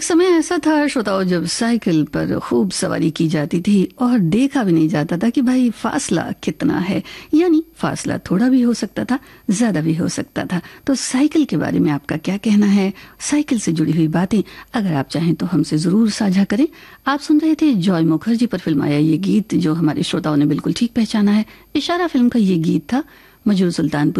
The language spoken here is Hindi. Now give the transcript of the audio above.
एक समय ऐसा था श्रोताओं जब साइकिल पर खूब सवारी की जाती थी और देखा भी नहीं जाता था कि भाई फासला कितना है, यानी फासला थोड़ा भी हो सकता था, ज्यादा भी हो सकता था। तो साइकिल के बारे में आपका क्या कहना है, साइकिल से जुड़ी हुई बातें अगर आप चाहें तो हमसे जरूर साझा करें। आप सुन रहे थे जॉय मुखर्जी पर फिल्माया ये गीत, जो हमारे श्रोताओं ने बिल्कुल ठीक पहचाना है। इशारा फिल्म का ये गीत था। मजरू सुल्तानपुरी